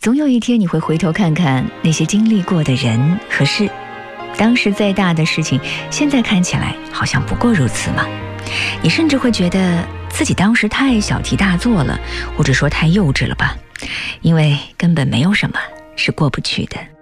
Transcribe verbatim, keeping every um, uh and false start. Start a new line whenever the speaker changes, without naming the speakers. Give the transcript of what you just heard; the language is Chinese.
总有一天你会回头看看那些经历过的人和事，当时再大的事情，现在看起来好像不过如此嘛。你甚至会觉得自己当时太小题大做了，或者说太幼稚了吧，因为根本没有什么是过不去的。